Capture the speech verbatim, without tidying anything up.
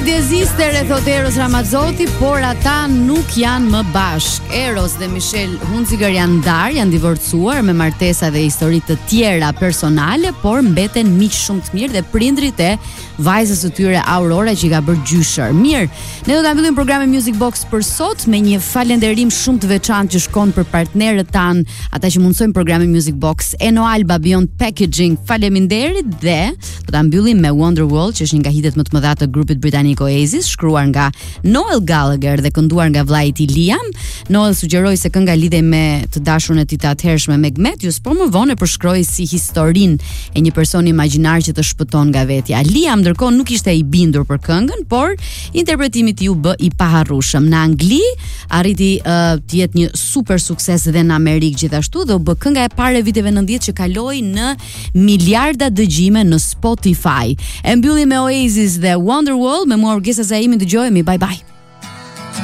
Birdeziste rreth Eros Ramazzotti, por ata nuk janë më bashk. Eros dhe Michelle Hunziker janë ndarë, janë divorcuar me martesa dhe histori të tjera personale, por mbeten miq shumë të mirë dhe prindrit e vajzës së tyre Aurora që i ka bërë gjyshër. Mirë, ne do ta mbyllim programin Music Box për sot me një falënderim shumë të veçantë që shkon për partnerët tan, ata që mundsojnë programin Music Box, Eno Alba Beyond Packaging. Faleminderit dhe do ta mbyllim me Wonderwall, që është një nga hitet më të mëdha të grupit britanik Oasis, shkruar nga Noel Gallagher dhe kënduar nga vllai i tij Liam. Noel sugjeroi se kënga lidhej me të dashurën e tij të atëhershme Meg Matthews, por më vonë e përshkroi si historinë e një personi imagjinar që të shpëton nga vetja. Liam ndërkohë nuk ishte i bindur për këngën, por interpretimi i tij u bë i paharrueshëm. Në Angli arriti uh, të jetë një super sukses dhe në Amerikë gjithashtu, dhe u bë kënga e parë e viteve nëntëdhjetë që kaloi në miliarda dëgjime në Spotify. E mbyllim me Oasis dhe Wonderwall, me mua Orgesa Zaimi, dëgjojemi, bye bye.